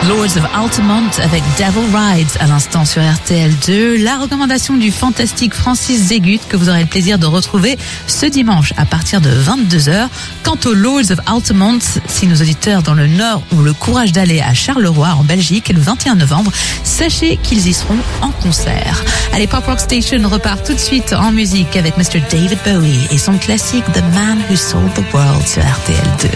Lords of Altamont avec Devil Rides à l'instant sur RTL2. La recommandation du fantastique Francis Zégut que vous aurez le plaisir de retrouver ce dimanche à partir de 22h. Quant aux Lords of Altamont, si nos auditeurs dans le Nord ont le courage d'aller à Charleroi en Belgique le 21 novembre, sachez qu'ils y seront en concert. Allez, Pop Rock Station repart tout de suite en musique avec Mr. David Bowie et son classique The Man Who Sold the World sur RTL2.